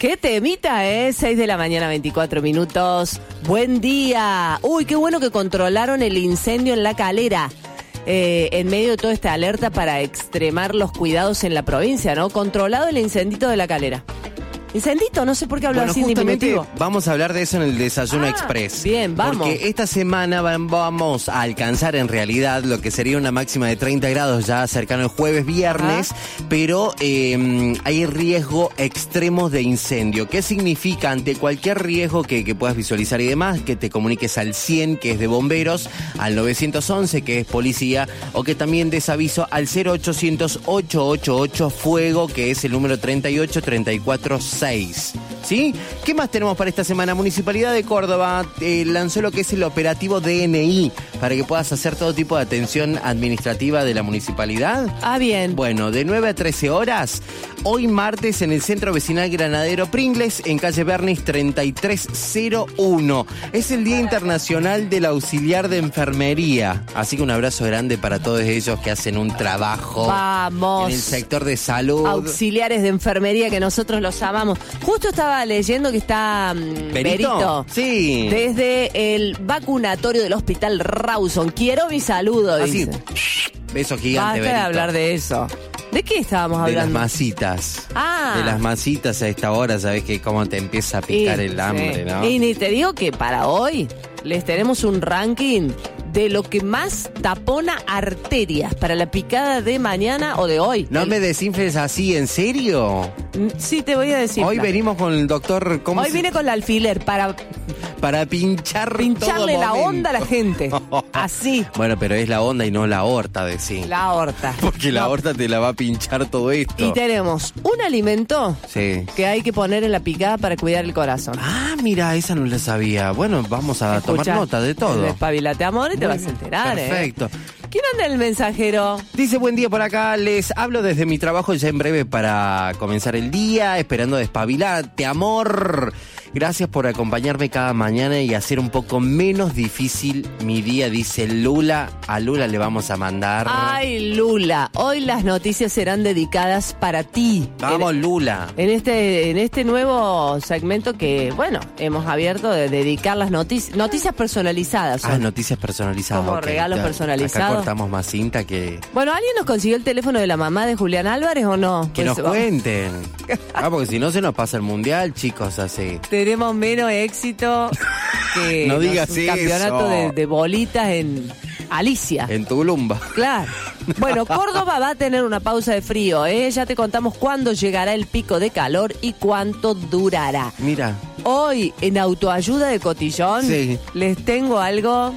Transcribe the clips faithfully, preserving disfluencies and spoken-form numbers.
Qué temita, ¿eh? seis de la mañana, veinticuatro minutos. Buen día. Uy, qué bueno que controlaron el incendio en La Calera. Eh, en medio de toda esta alerta para extremar los cuidados en la provincia, ¿no? Controlado el incendito de La Calera. Incendito, no sé por qué hablo bueno, así en diminutivo. Vamos a hablar de eso en el Desayuno ah, Express. Bien, vamos. Porque esta semana vamos a alcanzar en realidad lo que sería una máxima de treinta grados ya cercano al jueves, viernes, Ajá. pero eh, hay riesgo extremos de incendio. ¿Qué significa? Ante cualquier riesgo que, que puedas visualizar y demás, que te comuniques al cien, que es de bomberos, al nueve once, que es policía, o que también des aviso al cero ochocientos, ochocientos ochenta y ocho, fuego, que es el número treinta y ocho, treinta y cuatro, seis. ¿Sí? ¿Qué más tenemos para esta semana? Municipalidad de Córdoba eh, lanzó lo que es el operativo D N I para que puedas hacer todo tipo de atención administrativa de la municipalidad. Ah, bien. Bueno, de nueve a trece horas, hoy martes en el Centro Vecinal Granadero Pringles, en calle Bernis treinta y tres cero uno. Es el Día Internacional del Auxiliar de Enfermería. Así que un abrazo grande para todos ellos que hacen un trabajo Vamos. en el sector de salud. Auxiliares de enfermería que nosotros los amamos. Justo estaba leyendo que está um, ¿Berito? Berito. Sí. Desde el vacunatorio del Hospital Rawson. Quiero mi saludo, Así. dice. Beso gigante, Basta Berito. de hablar de eso. ¿De qué estábamos hablando? De las masitas. Ah. De las masitas a esta hora, sabes que cómo te empieza a picar y, el hambre, sí. ¿no? Y ni te digo que para hoy les tenemos un ranking de lo que más tapona arterias para la picada de mañana o de hoy. No el... me desinfles así, ¿en serio? Sí, te voy a decir. Hoy venimos con el doctor... ¿cómo Hoy se... vine con el alfiler para... Para pinchar Pincharle todo la momento. onda a la gente. Así. Bueno, pero es la onda y no la aorta, decís. La aorta. Porque la no. aorta te la va a pinchar todo esto. Y tenemos un alimento sí. que hay que poner en la picada para cuidar el corazón. Ah, mira, esa no la sabía. Bueno, vamos a Escucha, tomar nota de todo. Despabilate, amor, y te Muy vas a enterar, perfecto. ¿eh? Perfecto. ¿Quién anda en el mensajero? Dice, buen día por acá, les hablo desde mi trabajo ya en breve para comenzar el día, esperando despabilarte, amor. Gracias por acompañarme cada mañana y hacer un poco menos difícil mi día, dice Lula. A Lula le vamos a mandar... Ay, Lula, hoy las noticias serán dedicadas para ti. Vamos, en, Lula. En este, en este nuevo segmento que, bueno, hemos abierto de dedicar las noticias, noticias personalizadas. Son. Ah, noticias personalizadas. Como okay. regalos ya, personalizados. Acá cortamos más cinta que... Bueno, ¿alguien nos consiguió el teléfono de la mamá de Julián Álvarez o no? Que Pues, nos cuenten. Ah, porque si no se nos pasa el mundial, chicos, así. Tenemos menos éxito que no digas un eso. campeonato de, de bolitas en Alicia. En Tulumba. Claro. Bueno, Córdoba va a tener una pausa de frío, ¿eh? Ya te contamos cuándo llegará el pico de calor y cuánto durará. Mira. Hoy, en Autoayuda de Cotillón, sí. les tengo algo...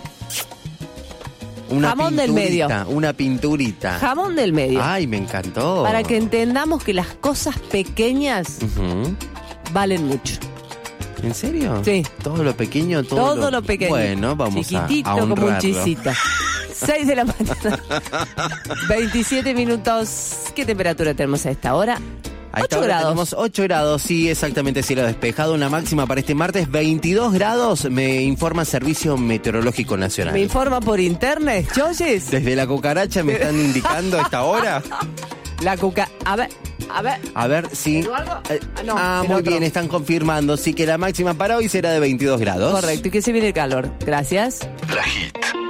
Una jamón del medio. Una pinturita. Jamón del medio. Ay, me encantó. Para que entendamos que las cosas pequeñas uh-huh. valen mucho. ¿En serio? Sí. Todo lo pequeño, todo, todo lo... lo pequeño. Bueno, vamos chiquitito, a, a honrarlo. como un chisito. seis de la mañana. veintisiete minutos. ¿Qué temperatura tenemos a esta hora? A esta ocho hora grados. Tenemos ocho grados, sí, exactamente, cielo despejado. Una máxima para este martes, veintidós grados, me informa Servicio Meteorológico Nacional. ¿Me informa por internet, Choyes? Desde la cucaracha me están indicando a esta hora. La cuca... A ver, a ver. A ver, sí. ¿Eduardo? Eh, Ah, no, ah, el muy otro. bien, están confirmando. Sí que la máxima para hoy será de veintidós grados. Correcto, y que se viene el calor. Gracias. La Hit.